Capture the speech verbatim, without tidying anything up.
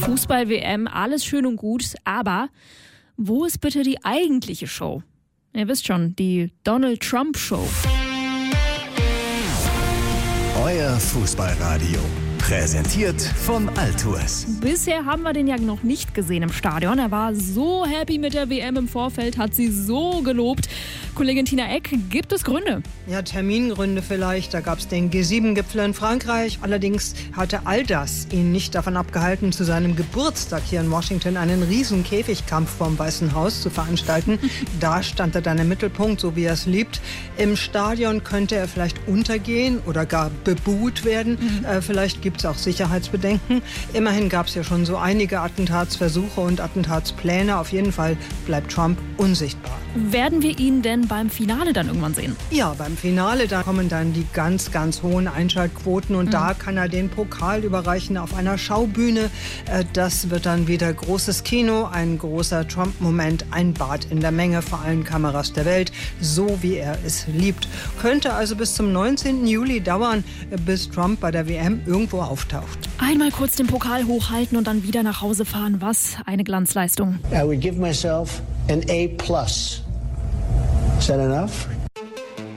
Fußball-W M, alles schön und gut, aber wo ist bitte die eigentliche Show? Ihr wisst schon, die Donald Trump Show. Euer Fußballradio. Präsentiert von Altours. Bisher haben wir den ja noch nicht gesehen im Stadion. Er war so happy mit der W M im Vorfeld, hat sie so gelobt. Kollegin Tina Eck, gibt es Gründe? Ja, Termingründe vielleicht. Da gab es den G sieben Gipfel in Frankreich. Allerdings hatte all das ihn nicht davon abgehalten, zu seinem Geburtstag hier in Washington einen riesen Käfigkampf vorm Weißen Haus zu veranstalten. Da stand er dann im Mittelpunkt, so wie er es liebt. Im Stadion könnte er vielleicht untergehen oder gar bebuht werden. Mhm. Äh, vielleicht gibt es auch Sicherheitsbedenken. Immerhin gab es ja schon so einige Attentatsversuche und Attentatspläne. Auf jeden Fall bleibt Trump unsichtbar. Werden wir ihn denn beim Finale dann irgendwann sehen? Ja, beim Finale, da kommen dann die ganz, ganz hohen Einschaltquoten und mhm. da kann er den Pokal überreichen auf einer Schaubühne. Das wird dann wieder großes Kino, ein großer Trump-Moment, ein Bad in der Menge vor allen Kameras der Welt, so wie er es liebt. Könnte also bis zum neunzehnten Juli dauern, bis Trump bei der W M irgendwo auftaucht. Einmal kurz den Pokal hochhalten und dann wieder nach Hause fahren. Was eine Glanzleistung. I would give myself an A plus. Is that enough?